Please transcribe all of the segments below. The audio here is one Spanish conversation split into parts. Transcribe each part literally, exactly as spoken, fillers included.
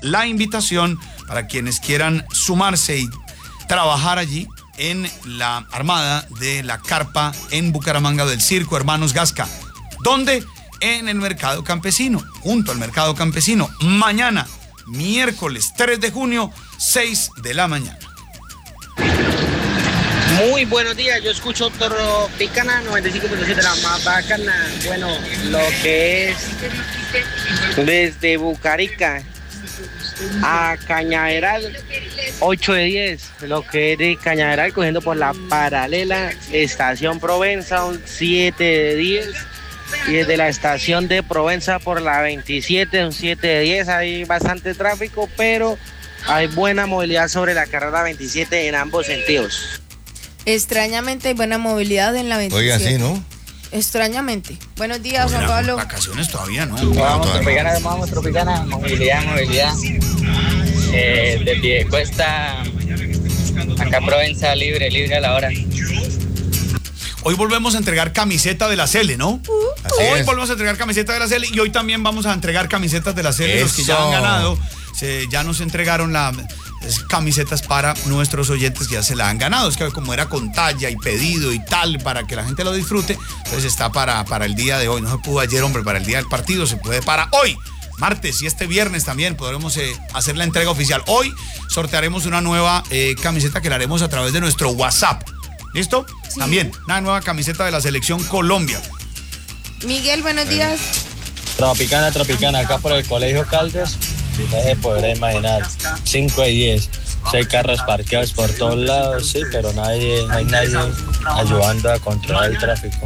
la invitación para quienes quieran sumarse y trabajar allí en la armada de la carpa en Bucaramanga del Circo Hermanos Gasca. ¿Dónde? En el Mercado Campesino, junto al Mercado Campesino. Mañana, miércoles tres de junio, seis de la mañana. Muy buenos días, yo escucho Tropicana noventa y cinco punto siete, la más bacana. Bueno, lo que es desde Bucarica a Cañaveral, ocho de diez. Lo que es de Cañaveral cogiendo por la paralela, estación Provenza, un siete de diez. Y desde la estación de Provenza por la veintisiete, un siete de diez. Hay bastante tráfico, pero hay buena movilidad sobre la carrera veintisiete en ambos sentidos. Extrañamente hay buena movilidad en la veintisiete. Oiga, sí, ¿no? Extrañamente. Buenos días, Juan Oiga, Pablo. Vacaciones todavía, ¿no? Vamos, Tropicana, vamos, Tropicana, movilidad, movilidad. Eh, de Piedecuesta, acá Provenza, libre, libre a la hora. Hoy volvemos a entregar camiseta de la Cele, ¿no? Así hoy es. volvemos a entregar camiseta de la Cele y hoy también vamos a entregar camisetas de la Cele. Los que ya han ganado, se, ya nos entregaron las camisetas para nuestros oyentes que ya se la han ganado. Es que como era con talla y pedido y tal, para que la gente lo disfrute, entonces está para, para el día de hoy. No se pudo ayer, hombre, para el día del partido, se puede para hoy. Martes y este viernes también podremos eh, hacer la entrega oficial. Hoy sortearemos una nueva eh, camiseta que la haremos a través de nuestro WhatsApp. ¿Listo? Sí. También una nueva camiseta de la Selección Colombia. Miguel, buenos días. Tropicana, Tropicana, acá por el Colegio Caldas. No se podrá imaginar, cinco de diez. Hay carros parqueados por todos lados, sí, pero nadie, no hay nadie ayudando a controlar el tráfico.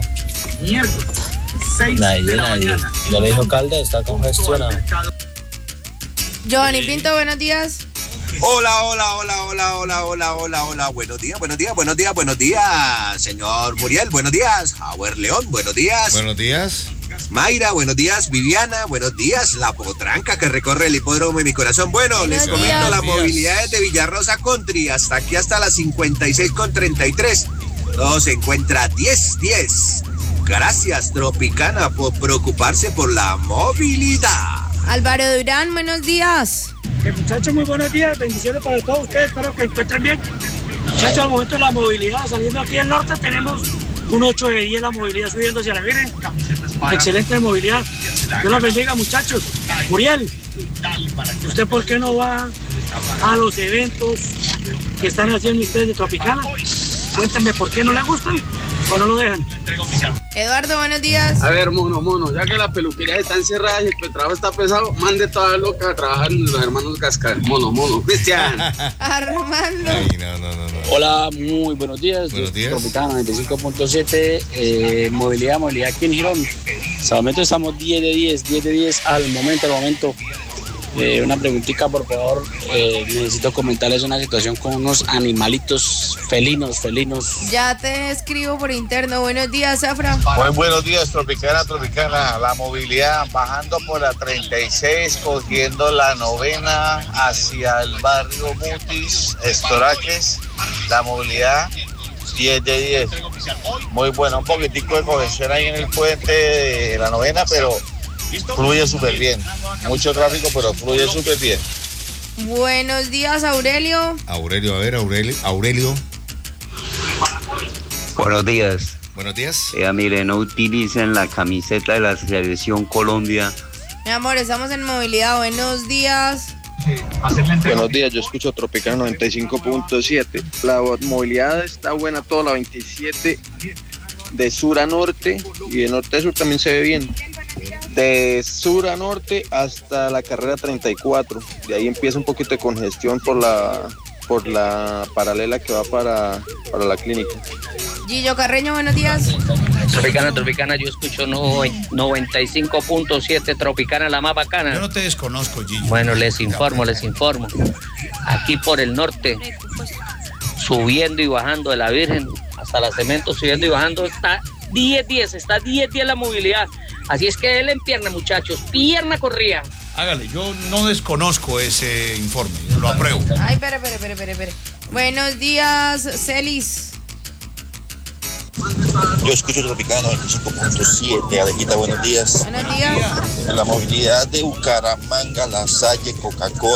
Nadie, nadie. El Colegio Caldas está congestionado. Giovanni Pinto, buenos días. Hola, hola, hola, hola, hola, hola, hola, hola, buenos días, buenos días, buenos días, buenos días, señor Muriel, buenos días, Hauer León, buenos días. Buenos días. Mayra, buenos días, Viviana, buenos días, la potranca que recorre el hipódromo de mi corazón. Bueno, buenos les comento días. la movilidad desde Villarrosa Country hasta aquí hasta las cincuenta y seis con treinta y tres. Todo se encuentra diez diez. Gracias, Tropicana, por preocuparse por la movilidad. Álvaro Durán, buenos días. Eh, muchachos, muy buenos días, bendiciones para todos ustedes, espero que encuentren bien. Muchachos, al momento de la movilidad, saliendo aquí del norte, tenemos un ocho de diez la movilidad subiendo hacia la Virgen. Excelente movilidad. Dios los bendiga, muchachos. Muriel, ¿usted por qué no va a los eventos que están haciendo ustedes de Tropicana? Cuéntenme por qué no le gustan o no lo dejan. Eduardo, buenos días. A ver, mono, mono, ya que las peluquerías están cerradas y el trabajo está pesado, mande toda loca a trabajar en los hermanos Cascar. Mono, mono, Cristian. Armando. Ay, no, no, no, no. Hola, muy buenos días. Buenos días. Tropicana noventa y cinco punto siete, eh, movilidad, movilidad aquí en Girón. Hasta el momento estamos diez de diez, diez de diez al momento, al momento. Eh, una preguntita, por favor. Eh, necesito comentarles una situación con unos animalitos felinos, felinos. Ya te escribo por interno. Buenos días, Zafra. Muy buenos días, Tropicana, Tropicana. La movilidad bajando por la treinta y seis, cogiendo la novena hacia el barrio Mutis, Estoraques. La movilidad diez de diez. Muy buena, un poquitico de congestión ahí en el puente de la novena, pero fluye súper bien. Mucho tráfico, pero fluye súper bien. Buenos días, Aurelio. Aurelio, a ver, Aurelio. Aurelio. Buenos días. Buenos días. Ya mire, no utilicen la camiseta de la Selección Colombia. Mi amor, estamos en movilidad. Buenos días. Buenos días, yo escucho Tropicana noventa y cinco punto siete. La movilidad está buena toda la veintisiete de sur a norte y de norte a sur también se ve bien. De sur a norte hasta la carrera treinta y cuatro. De ahí empieza un poquito de congestión por la por la paralela que va para, para la clínica. Gillo Carreño, buenos días. Tropicana, Tropicana, yo escucho noventa y cinco punto siete, Tropicana, la más bacana. Yo no te desconozco, Gillo. Bueno, les informo, les informo. Aquí por el norte, subiendo y bajando de la Virgen hasta la Cemento, subiendo y bajando, está diez diez, está diez diez la movilidad. Así es que él en pierna, muchachos, pierna corría. Hágale, yo no desconozco ese informe, lo apruebo. Ay, espere, espere, espere, espere, espere. Buenos días, Celis. Yo escucho Tropicana noventa y cinco punto siete, Alejita, buenos días. Buenos días. La movilidad de Bucaramanga, La Salle, Coca-Cola.